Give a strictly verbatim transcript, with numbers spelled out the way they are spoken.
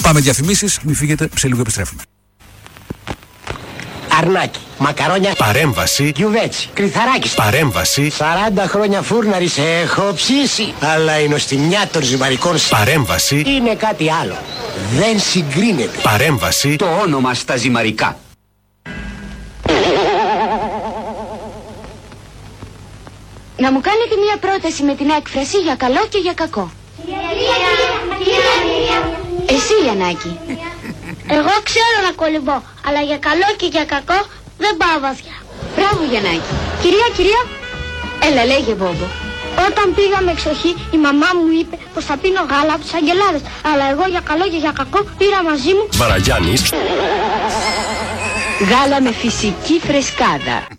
Πάμε διαφημίσεις, μην φύγετε, σε λίγο επιστρέφουμε. Αρνάκι, μακαρόνια, παρέμβαση, γιουβέτσι, κρυθαράκι, παρέμβαση, σαράντα χρόνια φούρναρη σε έχω ψήσει, αλλά η νοστιμιά των ζυμαρικών παρέμβαση, είναι κάτι άλλο. Δεν συγκρίνεται. Παρέμβαση, το όνομα στα ζυμαρικά. Να μου κάνετε μια πρόταση με την έκφραση για καλό και για κακό. Εσύ, Γιαννάκη. Εγώ ξέρω να κολυμπώ, αλλά για καλό και για κακό δεν πάω βαθιά. Μπράβο, Γιαννάκη. Κυρία, κυρία. Έλα, λέγε, Μπόμπο. Όταν πήγαμε εξοχή, η μαμά μου είπε πως θα πίνω γάλα από τους αγγελάδες. Αλλά εγώ για καλό και για κακό πήρα μαζί μου Βαραγιάννης, γάλα με φυσική φρεσκάδα.